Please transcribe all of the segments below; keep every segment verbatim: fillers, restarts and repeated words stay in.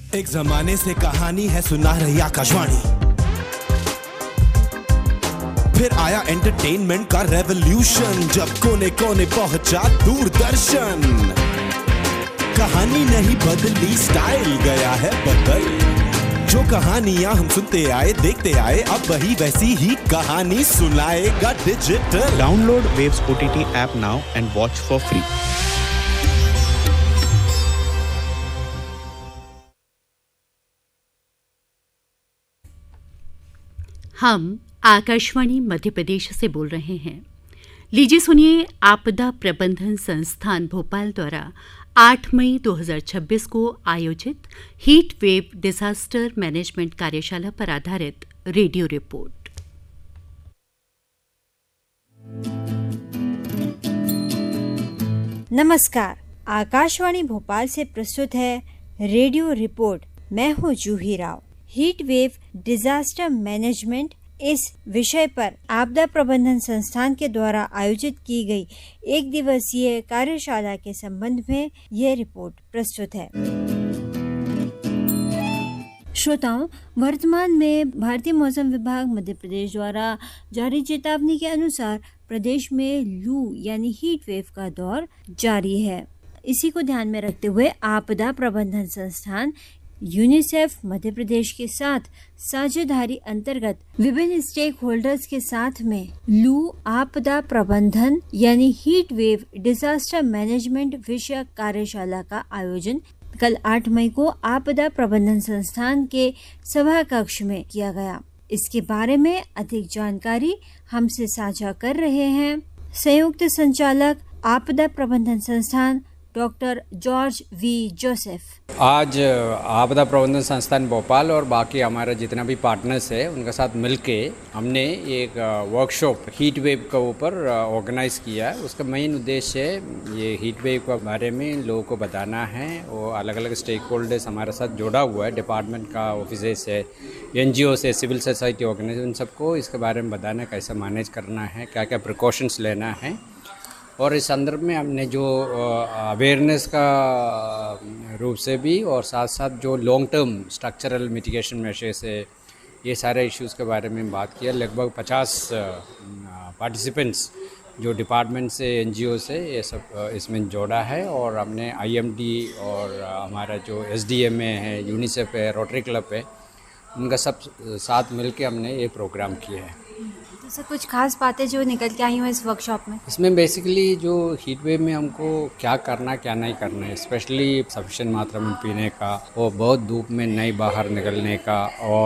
एक जमाने से कहानी है सुना रही आकाशवाणी, फिर आया एंटरटेनमेंट का रेवोल्यूशन, जब कोने कोने पहुंचा दूरदर्शन। कहानी नहीं बदली, स्टाइल गया है बदल। जो कहानियां हम सुनते आए देखते आए, अब वही वैसी ही कहानी सुनाएगा digital. Download waves OTT app now and watch for free. हम आकाशवाणी मध्य प्रदेश से बोल रहे हैं। लीजिए सुनिए, आपदा प्रबंधन संस्थान भोपाल द्वारा आठ मई दो हज़ार छब्बीस को आयोजित हीट वेव डिजास्टर मैनेजमेंट कार्यशाला पर आधारित रेडियो रिपोर्ट। नमस्कार, आकाशवाणी भोपाल से प्रस्तुत है रेडियो रिपोर्ट। मैं हूँ जूही Rao. Heat wave disaster management इस विषय पर आपदा प्रबंधन संस्थान के द्वारा आयोजित की गई एक दिवसीय कार्यशाला के संबंध में यह रिपोर्ट प्रस्तुत है। श्रोताओं, वर्तमान में भारतीय मौसम विभाग मध्य प्रदेश द्वारा जारी चेतावनी के अनुसार प्रदेश में लू यानी हीट वेव का दौर जारी है। इसी को ध्यान में रखते हुए आपदा प्रबंधन संस्थान यूनिसेफ मध्य प्रदेश के साथ साझेदारी अंतर्गत विभिन्न स्टेक होल्डर्स के साथ में लू आपदा प्रबंधन यानी हीट वेव डिजास्टर मैनेजमेंट विषयक कार्यशाला का आयोजन कल आठ मई को आपदा प्रबंधन संस्थान के सभा कक्ष में किया गया। इसके बारे में अधिक जानकारी हमसे साझा कर रहे हैं संयुक्त संचालक आपदा प्रबंधन संस्थान डॉक्टर जॉर्ज वी जोसेफ। आज आपदा प्रबंधन संस्थान भोपाल और बाकी हमारे जितना भी पार्टनर्स है उनके साथ मिलके हमने एक वर्कशॉप हीट वेव के ऊपर ऑर्गेनाइज किया है। उसका मेन उद्देश्य है ये हीट वेव के बारे में लोगों को बताना है। और अलग अलग स्टेक होल्डर्स हमारे साथ जुड़ा हुआ है, डिपार्टमेंट का ऑफिस है, एन जी ओ से, सिविल सोसाइटी ऑर्गेनाइजेशन, सबको इसके बारे में बताना है कैसे मैनेज करना है, क्या क्या प्रिकॉशंस लेना है। और इस संदर्भ में हमने जो अवेयरनेस का रूप से भी और साथ साथ जो long term structural mitigation measures है, ये सारे इश्यूज़ के बारे में बात किया। लगभग पचास पार्टिसिपेंट्स जो डिपार्टमेंट से, एन जी ओ से, ये सब इसमें जोड़ा है। और हमने आई एम डी और हमारा जो एस डी एम ए है, यूनिसेफ है, रोटरी क्लब है, उनका सब साथ मिल के हमने ये प्रोग्राम किया है। तो कुछ खास बातें जो निकल के आई हुई इस वर्कशॉप में? इसमें बेसिकली जो हीट वेव में हमको क्या करना क्या नहीं करना है, स्पेशली सफिशिएंट मात्रा में पीने का और बहुत धूप में नहीं बाहर निकलने का,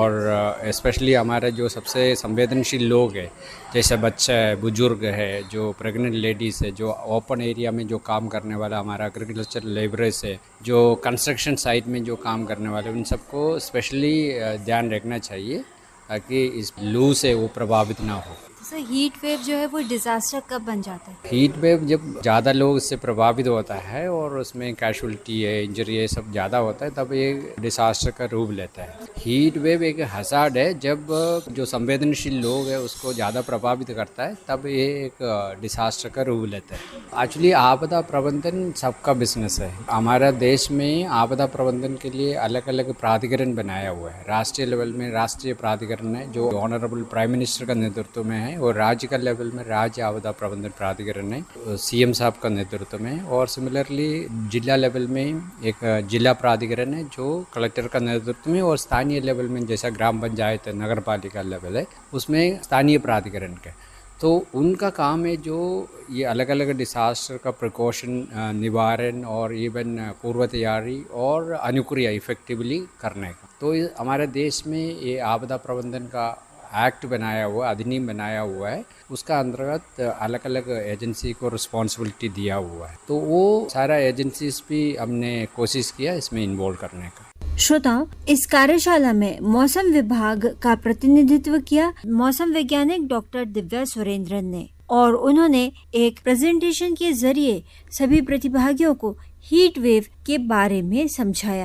और स्पेशली हमारे जो सबसे संवेदनशील लोग हैं जैसे बच्चा है, बुजुर्ग है, जो प्रेग्नेंट लेडीज़ है, जो ओपन एरिया में जो काम करने वाला हमारा एग्रीकल्चर लेबरर्स है, जो कंस्ट्रक्शन साइट में जो काम करने वाले, उन सबको स्पेशली ध्यान रखना चाहिए ताकि इस लू से वो प्रभावित ना हो। तो हीट वेव जो है वो डिजास्टर कब बन जाता है? हीट वेव जब ज़्यादा लोग इससे प्रभावित होता है और उसमें कैजुअलिटी है, इंजरी है, सब ज़्यादा होता है, तब ये डिजास्टर का रूप लेता है। हीट वेव एक हज़ार्ड है, जब जो संवेदनशील लोग हैं उसको ज़्यादा प्रभावित करता है, तब ये एक डिजास्टर का रूप लेता है। एक्चुअली आपदा प्रबंधन सबका बिजनेस है। हमारा देश में आपदा प्रबंधन के लिए अलग अलग प्राधिकरण बनाया हुआ है। राष्ट्रीय लेवल में राष्ट्रीय प्राधिकरण है जो ऑनरेबल प्राइम मिनिस्टर का नेतृत्व में है, और राज्य का लेवल में राज्य आपदा प्रबंधन प्राधिकरण है सीएम साहब का नेतृत्व में। और सिमिलरली जिला लेवल में एक जिला प्राधिकरण है जो कलेक्टर का नेतृत्व में, और स्थानीय लेवल में जैसा ग्राम पंचायत है, नगर पालिका लेवल है, उसमें स्थानीय प्राधिकरण के। तो उनका काम है जो ये अलग अलग डिसास्टर का प्रिकॉशन, निवारण और इवन पूर्व तैयारी और अनुक्रिया इफेक्टिवली करने का। तो हमारे देश में ये आपदा प्रबंधन का एक्ट बनाया हुआ, अधिनियम बनाया हुआ है, उसका अंतर्गत अलग अलग एजेंसी को रिस्पॉन्सिबिलिटी दिया हुआ है। तो वो सारा एजेंसीज भी हमने कोशिश किया इसमें इन्वॉल्व करने का। श्रोताओं, इस कार्यशाला में मौसम विभाग का प्रतिनिधित्व किया मौसम वैज्ञानिक डॉक्टर दिव्या सुरेंद्रन ने, और उन्होंने एक प्रेजेंटेशन के जरिए सभी प्रतिभागियों को हीट वेव के बारे में समझाया।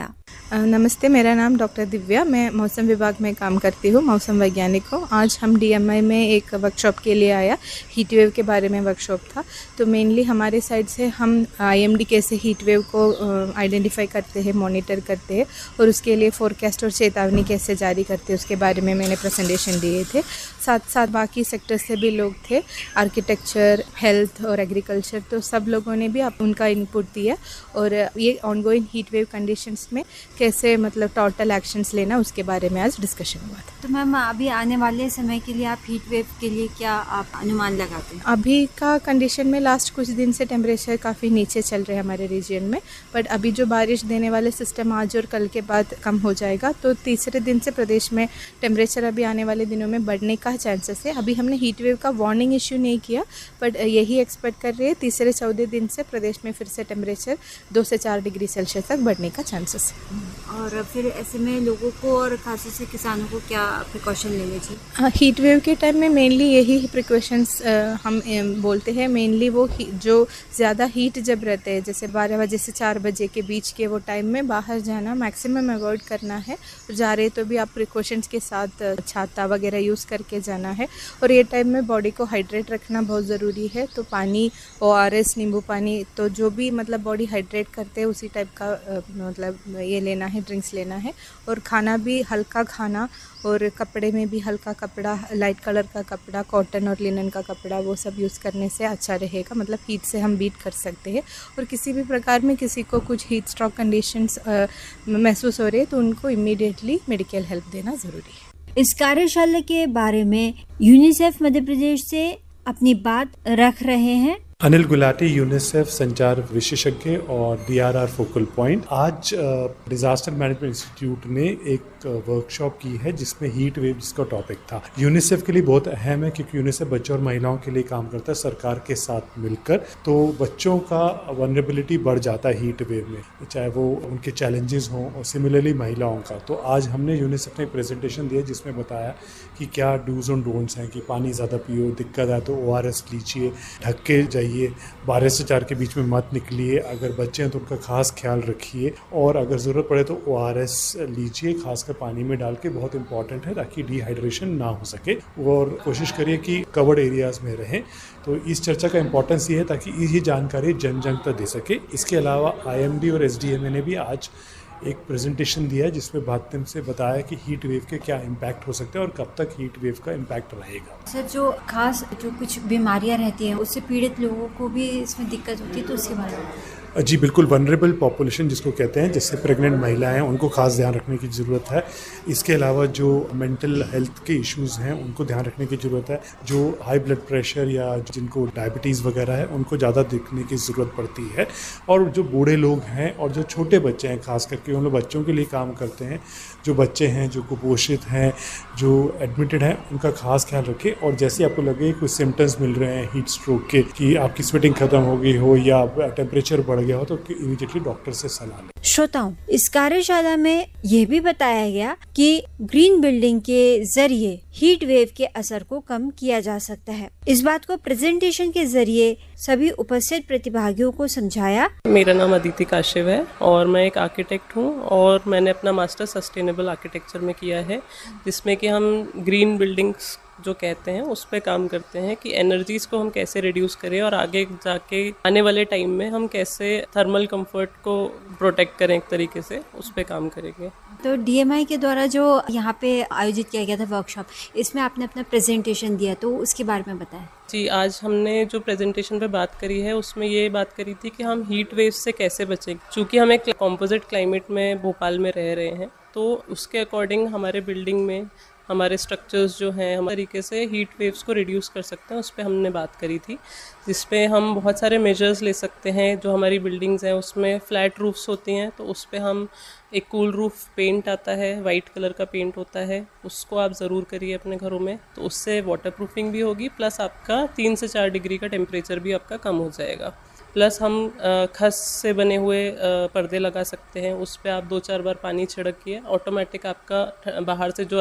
नमस्ते, मेरा नाम डॉक्टर दिव्या, मैं मौसम विभाग में काम करती हूँ, मौसम वैज्ञानिक हूँ। आज हम डीएमआई में एक वर्कशॉप के लिए आया, हीट वेव के बारे में वर्कशॉप था। तो मेनली हमारे साइड से हम आईएमडी कैसे हीट वेव को आइडेंटिफाई करते हैं, मॉनिटर करते हैं और उसके लिए फोरकास्ट और चेतावनी कैसे जारी करते हैं उसके बारे में मैंने प्रेजेंटेशन दिए थे। साथ साथ बाकी सेक्टर से भी लोग थे, आर्किटेक्चर, हेल्थ और एग्रीकल्चर, तो सब लोगों ने भी आप उनका इनपुट दिया और ये ऑनगोइंग हीट वेव कंडीशंस में कैसे मतलब टोटल एक्शंस लेना उसके बारे में आज डिस्कशन हुआ था। तो मैम, अभी आने वाले समय के लिए आप हीट वेव के लिए क्या आप अनुमान लगाते हैं? अभी का कंडीशन में लास्ट कुछ दिन से टेम्परेचर काफ़ी नीचे चल रहे हैं हमारे रीजन में, बट अभी जो बारिश देने वाले सिस्टम आज और कल के बाद कम हो जाएगा, तो तीसरे दिन से प्रदेश में टेम्परेचर अभी आने वाले दिनों में बढ़ने का चांसेस है। अभी हमने हीट वेव का वार्निंग इश्यू नहीं किया, बट यही एक्सपेक्ट कर रहे हैं तीसरे चौदह दिन से प्रदेश में फिर से टेम्परेचर दो से चार डिग्री सेल्सियस तक बढ़ने का चांसेस है। और फिर ऐसे में लोगों को और खासतौर से किसानों को क्या प्रिकॉशन लेने चाहिए? हीट वेव के टाइम में मेनली यही प्रिकॉशंस हम बोलते हैं। मेनली वो जो ज़्यादा हीट जब रहते हैं, जैसे बारह बजे से चार बजे के बीच के वो टाइम में बाहर जाना मैक्सिमम अवॉइड करना है। जा रहे तो भी आप प्रिकॉशंस के साथ छाता वगैरह यूज़ करके जाना है। और ये टाइम में बॉडी को हाइड्रेट रखना बहुत ज़रूरी है, तो पानी, ओ आर एस, नींबू पानी, तो जो भी मतलब बॉडी हाइड्रेट करते हैं उसी टाइप का मतलब ये लेना है, ड्रिंक्स लेना है। और खाना भी हल्का खाना, और कपड़े में भी हल्का कपड़ा, लाइट कलर का कपड़ा, कॉटन और लिनन का कपड़ा, वो सब यूज़ करने से अच्छा रहेगा। मतलब हीट से हम बीट कर सकते हैं। और किसी भी प्रकार में किसी को कुछ हीट स्ट्रोक कंडीशंस महसूस हो रहे हैं तो उनको इमीडिएटली मेडिकल हेल्प देना ज़रूरी है। इस कार्यशाला के बारे में यूनिसेफ मध्य प्रदेश से अपनी बात रख रहे हैं अनिल गुलाटी, यूनिसेफ संचार विशेषज्ञ और डीआरआर फोकल पॉइंट। आज डिजास्टर मैनेजमेंट इंस्टीट्यूट ने एक वर्कशॉप की है जिसमें हीट वेव जिसका टॉपिक था। यूनिसेफ के लिए बहुत अहम है क्योंकि यूनिसेफ बच्चों और महिलाओं के लिए काम करता है सरकार के साथ मिलकर। तो बच्चों का वनरेबिलिटी बढ़ जाता है हीट वेव में, चाहे वो उनके चैलेंजेस हों, और सिमिलरली महिलाओं का। तो आज हमने यूनिसेफ ने एक प्रेजेंटेशन दिया जिसमें बताया कि क्या डूज और डोंट्स हैं, कि पानी ज़्यादा पियो, दिक्कत है तो ओ आर एस लीजिए, ढक के जाइए, बारह से चार के बीच में मत निकलिए, अगर बच्चे हैं तो उनका खास ख्याल रखिए, और अगर ज़रूरत पड़े तो ओ आर एस लीजिए, खासकर पानी में डाल के, बहुत इंपॉर्टेंट है ताकि डिहाइड्रेशन ना हो सके। और कोशिश करिए कि कवर्ड एरियाज़ में रहें। तो इस चर्चा का इंपॉर्टेंस ये है ताकि ये जानकारी जन जन तक दे सके। इसके अलावा आई एम डी और एस डी एम ए ने भी आज एक प्रेजेंटेशन दिया है जिसमें माध्यम से बताया कि हीट वेव के क्या इम्पैक्ट हो सकते हैं और कब तक हीट वेव का इम्पैक्ट रहेगा। सर, जो खास जो कुछ बीमारियां रहती हैं उससे पीड़ित लोगों को भी इसमें दिक्कत होती है, तो उसके बारे में? जी बिल्कुल, वनरेबल पॉपुलेशन जिसको कहते हैं, जैसे प्रेग्नेंट महिलाएं हैं, उनको खास ध्यान रखने की ज़रूरत है। इसके अलावा जो मेंटल हेल्थ के इश्यूज़ हैं उनको ध्यान रखने की ज़रूरत है। जो हाई ब्लड प्रेशर या जिनको डायबिटीज़ वगैरह है उनको ज़्यादा देखने की ज़रूरत पड़ती है। और जो बूढ़े लोग हैं और जो छोटे बच्चे हैं, खास करके उन लोग बच्चों के लिए काम करते हैं, जो बच्चे हैं जो कुपोषित हैं, जो एडमिटेड हैं, उनका खास ख्याल रखें। और जैसे आपको लगे कुछ सिम्टम्स मिल रहे हैं हीट स्ट्रोक के, कि आपकी स्वेटिंग खत्म हो गई हो या टेम्परेचर बढ़ गया हो, तो इमीडिएटली डॉक्टर से सलाह लें। श्रोताओं, इस कार्यशाला में यह भी बताया गया कि ग्रीन बिल्डिंग के जरिए हीट वेव के असर को कम किया जा सकता है। इस बात को प्रेजेंटेशन के जरिए सभी उपस्थित प्रतिभागियों को समझाया। मेरा नाम अदिति काश्यप है और मैं एक आर्किटेक्ट हूँ और मैंने अपना मास्टर सस्टेनेबल आर्किटेक्चर में किया है, जिसमें कि हम ग्रीन बिल्डिंग्स जो कहते हैं उस पे काम करते हैं कि एनर्जीज़ को हम कैसे रिड्यूस करें और आगे जाके आने वाले टाइम में हम कैसे थर्मल कंफर्ट को प्रोटेक्ट करें, एक तरीके से उस पे काम करेंगे। तो डीएमआई के द्वारा जो यहाँ पे आयोजित किया गया था वर्कशॉप, इसमें आपने अपना प्रेजेंटेशन दिया, तो उसके बारे में बताएं। जी, आज हमने जो प्रेजेंटेशन पे बात करी है उसमें ये बात करी थी कि हम हीट वेव से कैसे बचें, चूँकि हम एक कॉम्पोजिट क्लाइमेट में भोपाल में रह रहे हैं, तो उसके अकॉर्डिंग हमारे बिल्डिंग में हमारे स्ट्रक्चर्स जो हैं हम तरीके से हीट वेव्स को रिड्यूस कर सकते हैं, उस पर हमने बात करी थी, जिस पे हम बहुत सारे मेजर्स ले सकते हैं। जो हमारी बिल्डिंग्स हैं उसमें फ्लैट रूफ्स होती हैं, तो उस पे हम एक कूल रूफ पेंट आता है, वाइट कलर का पेंट होता है, उसको आप ज़रूर करिए अपने घरों में, तो उससे वाटर प्रूफिंग भी होगी, प्लस आपका तीन से चार डिग्री का टेम्परेचर भी आपका कम हो जाएगा। प्लस हम खस से बने हुए पर्दे लगा सकते हैं, उस पर आप दो चार बार पानी छिड़किए, ऑटोमेटिक आपका बाहर से जो